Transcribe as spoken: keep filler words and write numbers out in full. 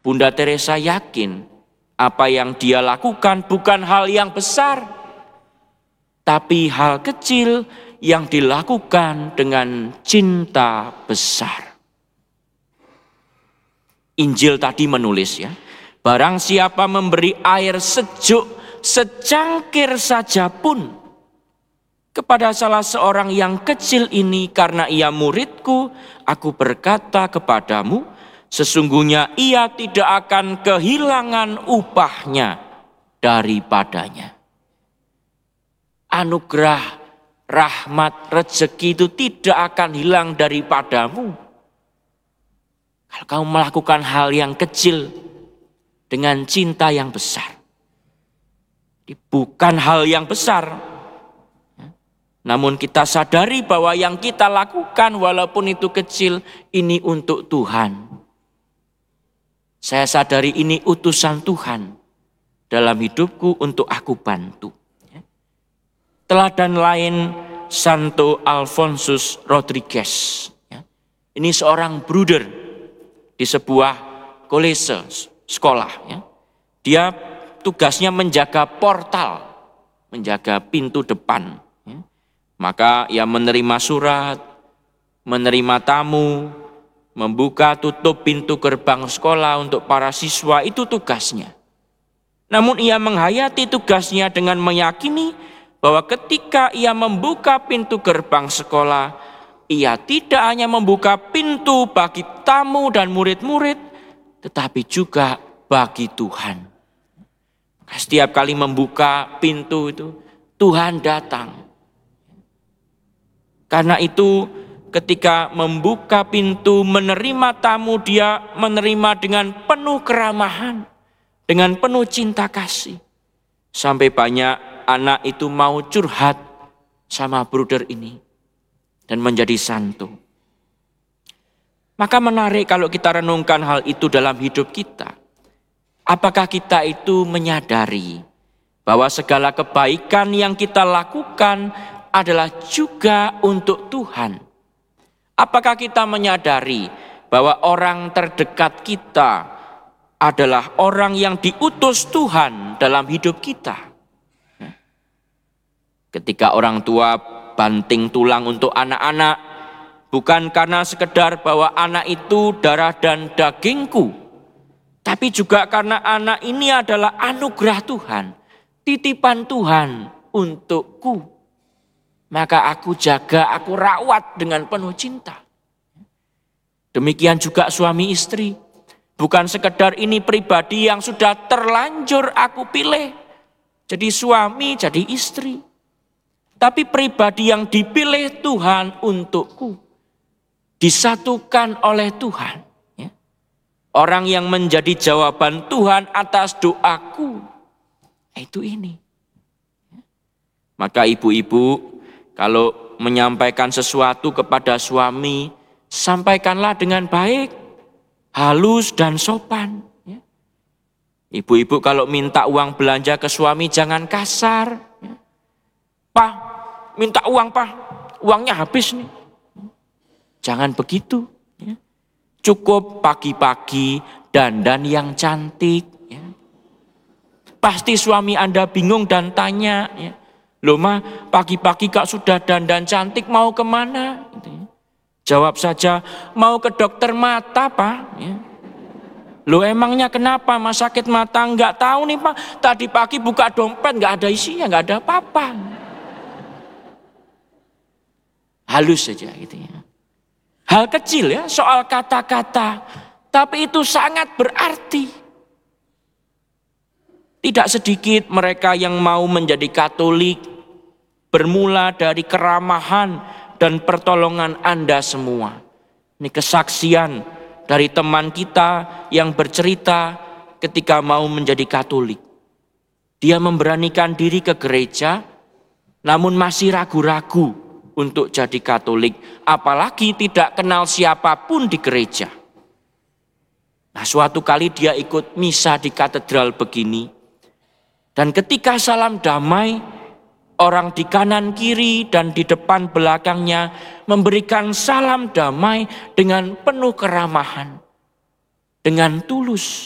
Bunda Teresa yakin apa yang dia lakukan bukan hal yang besar, tapi hal kecil yang dilakukan dengan cinta besar. Injil tadi menulis ya, barang siapa memberi air sejuk secangkir saja pun kepada salah seorang yang kecil ini karena ia muridku, aku berkata kepadamu, sesungguhnya ia tidak akan kehilangan upahnya daripadanya. Anugerah, rahmat, rezeki itu tidak akan hilang daripadamu. Kalau kamu melakukan hal yang kecil dengan cinta yang besar. Bukan hal yang besar. Namun kita sadari bahwa yang kita lakukan walaupun itu kecil, ini untuk Tuhan. Saya sadari ini utusan Tuhan dalam hidupku untuk aku bantu. Teladan lain Santo Alfonsus Rodriguez. Ini seorang bruder di sebuah kolese sekolah. Dia tugasnya menjaga portal, menjaga pintu depan. Maka ia menerima surat, menerima tamu, membuka tutup pintu gerbang sekolah untuk para siswa, itu tugasnya. Namun ia menghayati tugasnya dengan meyakini bahwa ketika ia membuka pintu gerbang sekolah, ia tidak hanya membuka pintu bagi tamu dan murid-murid, tetapi juga bagi Tuhan. Setiap kali membuka pintu itu, Tuhan datang. Karena itu ketika membuka pintu menerima tamu, dia menerima dengan penuh keramahan, dengan penuh cinta kasih. Sampai banyak anak itu mau curhat sama bruder ini dan menjadi santo. Maka menarik kalau kita renungkan hal itu dalam hidup kita. Apakah kita itu menyadari bahwa segala kebaikan yang kita lakukan adalah juga untuk Tuhan? Apakah kita menyadari bahwa orang terdekat kita adalah orang yang diutus Tuhan dalam hidup kita? Ketika orang tua banting tulang untuk anak-anak, bukan karena sekedar bahwa anak itu darah dan dagingku, tapi juga karena anak ini adalah anugerah Tuhan, titipan Tuhan untukku. Maka aku jaga, aku rawat dengan penuh cinta. Demikian juga suami istri. Bukan sekedar ini pribadi yang sudah terlanjur aku pilih. Jadi suami, jadi istri. Tapi pribadi yang dipilih Tuhan untukku. Disatukan oleh Tuhan. Orang yang menjadi jawaban Tuhan atas doaku. Itu ini. Maka ibu-ibu, kalau menyampaikan sesuatu kepada suami, sampaikanlah dengan baik, halus dan sopan. Ibu-ibu kalau minta uang belanja ke suami jangan kasar. Pak, minta uang pak, uangnya habis nih. Jangan begitu. Cukup pagi-pagi dandan yang cantik. Pasti suami Anda bingung dan tanya, loh ma, pagi-pagi kak sudah dandan cantik mau kemana? Jawab saja, mau ke dokter mata pak. Loh emangnya kenapa, mas sakit mata? Enggak tahu nih pak, tadi pagi buka dompet enggak ada isinya, enggak ada apa-apa. Halus saja gitu ya. Hal kecil ya, soal kata-kata, tapi itu sangat berarti. Tidak sedikit mereka yang mau menjadi Katolik bermula dari keramahan dan pertolongan Anda semua. Ini kesaksian dari teman kita yang bercerita ketika mau menjadi Katolik. Dia memberanikan diri ke gereja, namun masih ragu-ragu untuk jadi Katolik. Apalagi tidak kenal siapapun di gereja. Nah, suatu kali dia ikut misa di katedral begini. Dan ketika salam damai, orang di kanan kiri dan di depan belakangnya memberikan salam damai dengan penuh keramahan, dengan tulus.